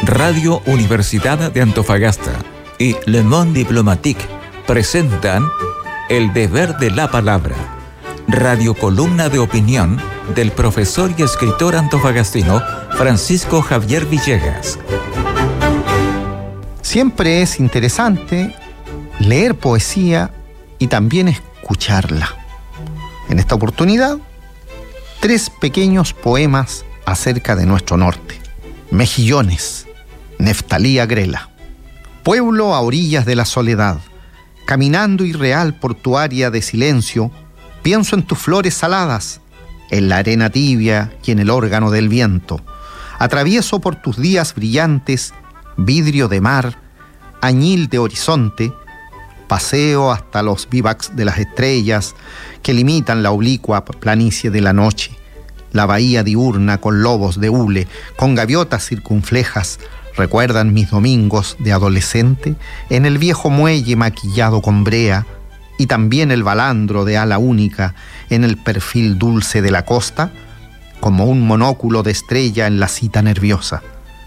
Radio Universidad de Antofagasta y Le Monde Diplomatique presentan El Deber de la Palabra, radiocolumna de opinión del profesor y escritor antofagastino Francisco Javier Villegas. Siempre es interesante leer poesía y también escucharla. En esta oportunidad, 3 pequeños poemas acerca de nuestro norte. Mejillones, Neftalí Agrela. Pueblo a orillas de la soledad, caminando irreal por tu área de silencio, pienso en tus flores saladas, en la arena tibia y en el órgano del viento. Atravieso por tus días brillantes, vidrio de mar, añil de horizonte, paseo hasta los vivacs de las estrellas que limitan la oblicua planicie de la noche, la bahía diurna con lobos de hule, con gaviotas circunflejas, recuerdan mis domingos de adolescente en el viejo muelle maquillado con brea, y también el balandro de ala única en el perfil dulce de la costa, como un monóculo de estrella en la cita nerviosa.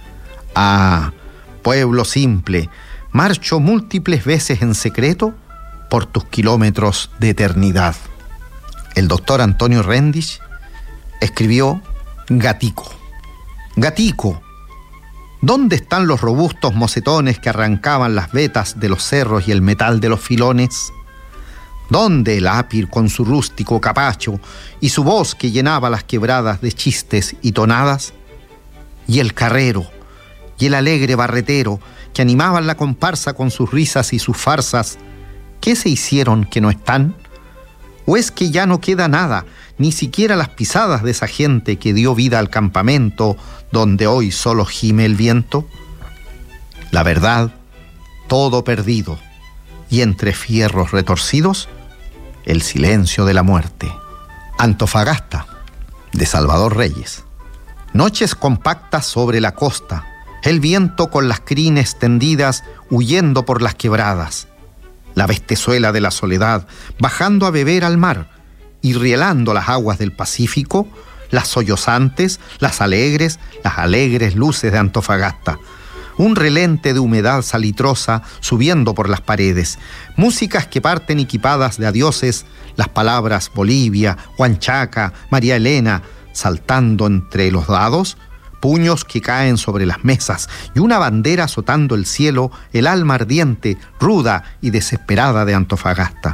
Ah, pueblo simple, marcho múltiples veces en secreto por tus kilómetros de eternidad. El doctor Antonio Rendich escribió Gatico. Gatico, ¿dónde están los robustos mocetones que arrancaban las vetas de los cerros y el metal de los filones? ¿Dónde el ápir con su rústico capacho y su voz que llenaba las quebradas de chistes y tonadas? Y el carrero, y el alegre barretero que animaban la comparsa con sus risas y sus farsas, ¿qué se hicieron que no están? ¿O es que ya no queda nada, ni siquiera las pisadas de esa gente que dio vida al campamento donde hoy solo gime el viento? La verdad, todo perdido, y entre fierros retorcidos, el silencio de la muerte. Antofagasta, de Salvador Reyes. Noches compactas sobre la costa, el viento con las crines tendidas huyendo por las quebradas, la bestezuela de la soledad bajando a beber al mar y rielando las aguas del Pacífico, las sollozantes, las alegres luces de Antofagasta, un relente de humedad salitrosa subiendo por las paredes, músicas que parten equipadas de adioses, las palabras Bolivia, Huanchaca, María Elena, saltando entre los dados, puños que caen sobre las mesas y una bandera azotando el cielo, el alma ardiente, ruda y desesperada de Antofagasta.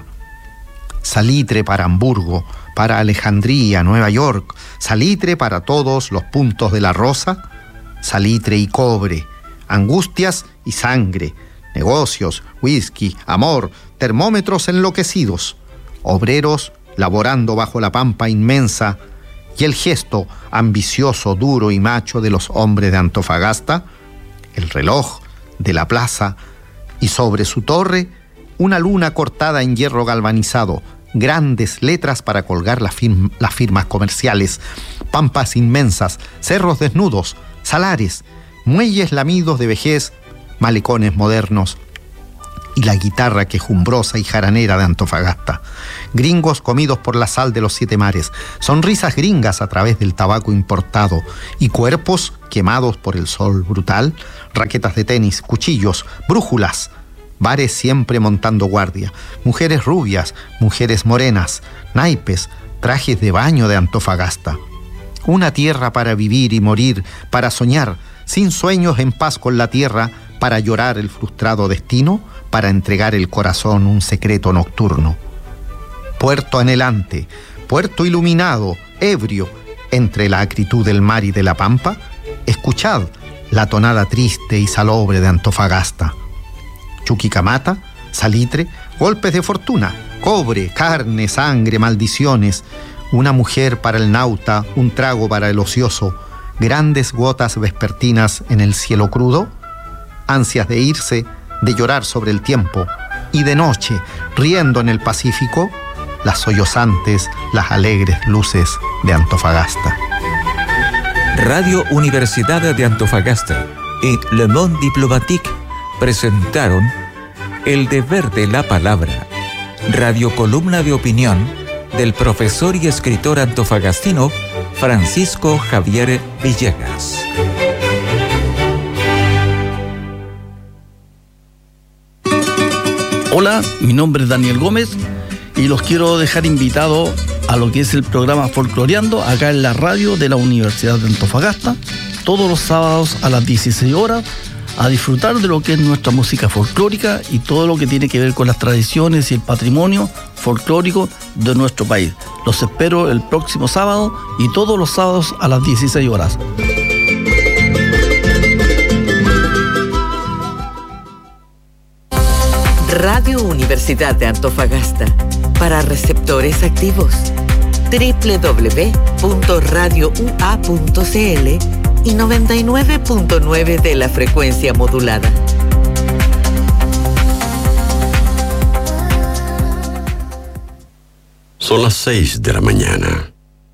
Salitre para Hamburgo, para Alejandría, Nueva York, salitre para todos los puntos de la rosa, salitre y cobre, angustias y sangre, negocios, whisky, amor, termómetros enloquecidos, obreros laborando bajo la pampa inmensa, y el gesto ambicioso, duro y macho de los hombres de Antofagasta, el reloj de la plaza y sobre su torre una luna cortada en hierro galvanizado, grandes letras para colgar las firmas comerciales, pampas inmensas, cerros desnudos, salares, muelles lamidos de vejez, malecones modernos, y la guitarra quejumbrosa y jaranera de Antofagasta, gringos comidos por la sal de los 7 mares, sonrisas gringas a través del tabaco importado y cuerpos quemados por el sol brutal, raquetas de tenis, cuchillos, brújulas, bares siempre montando guardia, mujeres rubias, mujeres morenas, naipes, trajes de baño de Antofagasta. Una tierra para vivir y morir, para soñar, sin sueños en paz con la tierra, para llorar el frustrado destino, para entregar el corazón un secreto nocturno. Puerto anhelante, puerto iluminado, ebrio, entre la acritud del mar y de la pampa, escuchad la tonada triste y salobre de Antofagasta. Chuquicamata, salitre, golpes de fortuna, cobre, carne, sangre, maldiciones, una mujer para el nauta, un trago para el ocioso, grandes gotas vespertinas en el cielo crudo, ansias de irse, de llorar sobre el tiempo, y de noche, riendo en el Pacífico, las sollozantes, las alegres luces de Antofagasta. Radio Universidad de Antofagasta y Le Monde Diplomatique presentaron El Deber de la Palabra, radiocolumna de opinión del profesor y escritor antofagastino Francisco Javier Villegas. Hola, mi nombre es Daniel Gómez y los quiero dejar invitados a lo que es el programa Folcloreando acá en la radio de la Universidad de Antofagasta, todos los sábados a las 16 horas, a disfrutar de lo que es nuestra música folclórica y todo lo que tiene que ver con las tradiciones y el patrimonio folclórico de nuestro país. Los espero el próximo sábado y todos los sábados a las 16 horas. Radio Universidad de Antofagasta, para receptores activos. www.radioua.cl y 99.9 de la frecuencia modulada. Son las 6 de la mañana.